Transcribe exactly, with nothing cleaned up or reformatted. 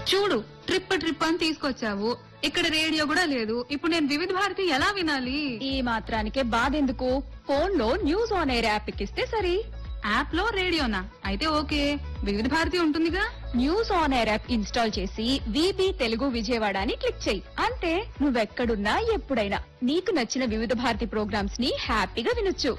చూడు trip trip అని తీసుకొచ్చావు, ఇక్కడ రేడియో కూడా లేదు. ఇప్పుడు నేను వివిధ భారతి ఎలా వినాలి? ఈ మాత్రానికే బాధెందుకు, ఫోన్ లో న్యూస్ ఆన్ ఎయిర్ యాప్ ఎక్కిస్తే సరి. యాప్ లో రేడియోనా? అయితే ఓకే, వివిధ భారతి ఉంటుందిగా. News on air app install చేసి విబి తెలుగు విజయవాడ అని క్లిక్ చేయి. అంతే, నువ్వెక్కడున్నా ఎప్పుడైనా నీకు నచ్చిన వివిధ భారతి ప్రోగ్రామ్స్ ని హ్యాపీగా వినొచ్చు.